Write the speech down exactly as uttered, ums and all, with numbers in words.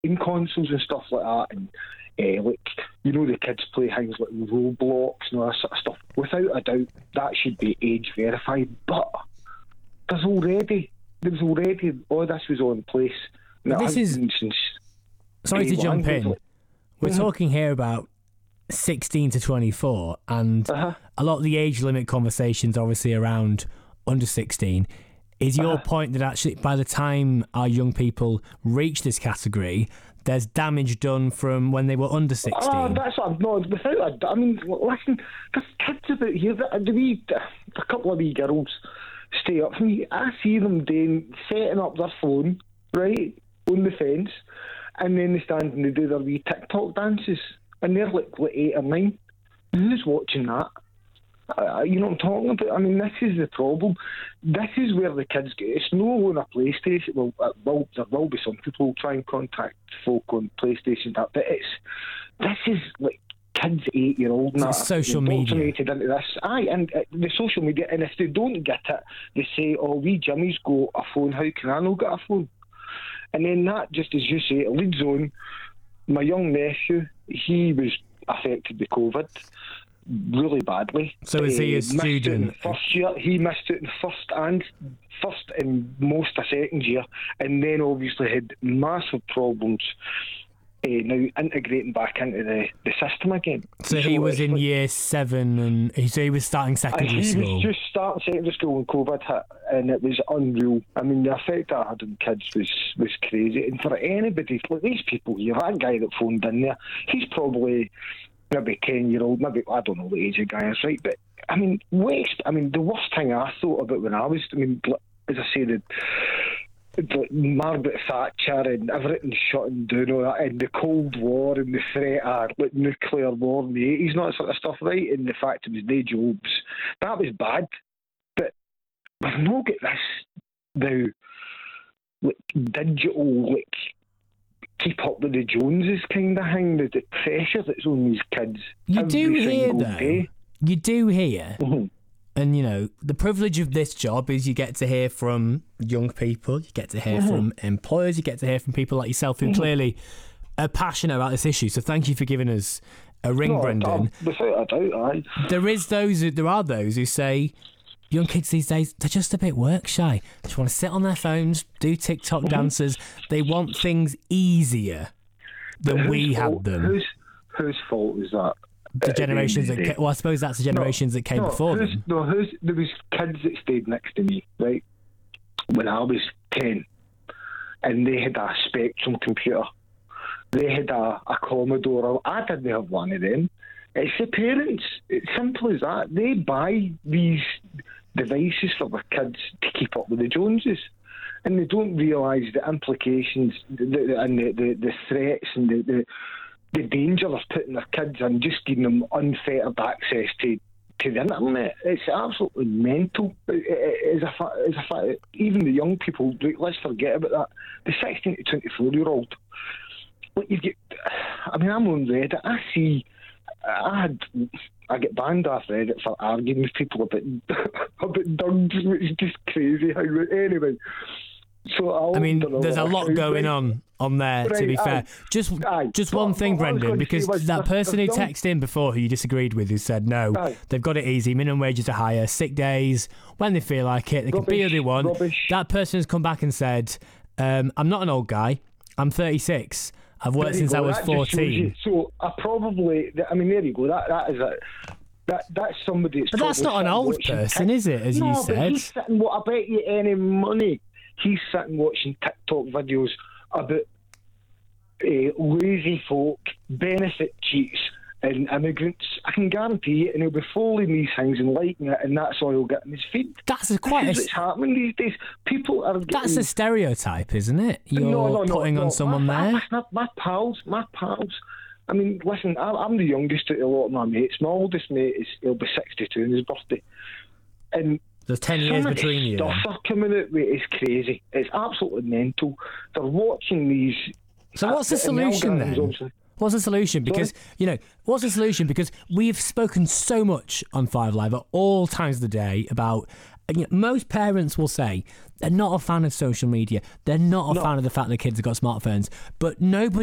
game consoles and stuff like that, and uh, like, you know, the kids play things like Roblox and all that sort of stuff. Without a doubt, that should be age verified. But there's already, there's already, all this was on place. But this is. Since sorry to jump in. Like, We're mm-hmm. talking here about sixteen to twenty-four, and uh-huh. a lot of the age limit conversations, obviously, around under sixteen. Is your uh-huh. point that actually by the time our young people reach this category, there's damage done from when they were under sixteen? Oh, that's what I'm not. Without a, I mean, listen, there's kids about here. The wee, a couple of wee girls stay up for me. I see them doing, setting up their phone, right, on the fence, and then they stand and they do their wee TikTok dances. And they're like, like eight or nine. Who's watching that? Uh, you know what I'm talking about? I mean, this is the problem. This is where the kids get. It's no on a PlayStation. Well, uh, well, there will be some people who try and contact folk on PlayStation, but it's this is like kids eight year old now. It's social media. Into this. Aye, and uh, the social media. And if they don't get it, they say, "Oh, we Jimmy's got a phone. How can I not get a phone?" And then that, just as you say, it leads on. My young nephew, he was affected with COVID really badly. So is he a student? First year, he missed it in first and first and most a second year, and then obviously had massive problems uh, now integrating back into the, the system again. So, so he was in like, year seven, and he, so he was starting secondary he school. He was just starting secondary school when COVID hit, and it was unreal. I mean, the effect that had on kids was, was crazy. And for anybody, like these people here, that guy that phoned in there, he's probably maybe ten year old, maybe, I don't know the age of the guy is, right? But I mean, waste. I mean, the worst thing I thought about when I was, I mean, as I say, the Like Margaret Thatcher and everything shutting down, all that, and the Cold War and the threat of like nuclear war in the eighties and all that sort of stuff, right? And the fact it was no jobs, that was bad. But we've not got this now, like digital, like keep up with the Joneses kind of thing. The, the pressure that's on these kids. You do hear though. Day. You do hear. Mm-hmm. And, you know, the privilege of this job is you get to hear from young people, you get to hear mm-hmm. from employers, you get to hear from people like yourself who mm-hmm. clearly are passionate about this issue. So thank you for giving us a ring, no, Brendan. Without a doubt, aye. There is those, who, there are those who say young kids these days, they're just a bit work shy. They just want to sit on their phones, do TikTok mm-hmm. dances. They want things easier than we had them. Whose, whose fault is that? The generations the that came, well, I suppose that's the generations no, that came no, before who's, them. No, who's, there was kids that stayed next to me, right, when I was ten, and they had a Spectrum computer. They had a, a Commodore. I didn't have one of them. It's the parents. It's simple as that. They buy these devices for their kids to keep up with the Joneses, and they don't realise the implications the, the, and the, the, the threats and the, the the danger of putting their kids in, just giving them unfettered access to, to the internet. It's absolutely mental. It, it, it's a fact, it's a fact. Even the young people, let's forget about that. The sixteen to twenty-four year old, like you get, I mean, I'm on Reddit. I see, I had, I get banned off Reddit for arguing with people about about dogs, which is just crazy. How anyway. So I'll, I mean, there's a lot going on on there, right, to be fair. Aye, just aye. just one thing, Brendan, because that person who texted in before who you disagreed with, who said no, aye. they've got it easy, minimum wages are higher, sick days, when they feel like it, they rubbish, can be who they want. Rubbish. That person has come back and said, um, I'm not an old guy, I'm thirty-six, I've worked since go. I was that fourteen. So I probably, I mean, there you go, that, that is a... That, that's somebody that's But that's not an old person, t- is it, as no, you but said? He's sitting, what, I bet you any money he's sitting watching TikTok videos about uh, lazy folk, benefit cheats and immigrants. I can guarantee you, and he'll be following these things and liking it, and that's all he'll get in his feed. That's a quite this a, is what's happening these days. People are getting... That's a stereotype, isn't it? You're no, no, no, putting no, on someone my, there. My, my pals, my pals. I mean, listen, I'm the youngest of a lot of my mates. My oldest mate, is he'll be sixty-two on his birthday. And there's ten years between you. Stuff are coming out with is crazy. It's absolutely mental. They're watching these. So what's the solution then? Obviously. What's the solution? Because Sorry? you know, what's the solution? Because we've spoken so much on Five Live at all times of the day about you know, most parents will say they're not a fan of social media. They're not a no. fan of the fact that kids have got smartphones. But nobody